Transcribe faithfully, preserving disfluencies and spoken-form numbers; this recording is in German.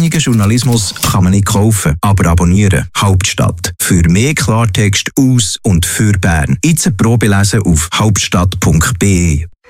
Unabhängigen Journalismus kann man nicht kaufen, aber abonnieren. Hauptstadt. Für mehr Klartext aus und für Bern. Jetzt eine Probe lesen auf hauptstadt punkt b e.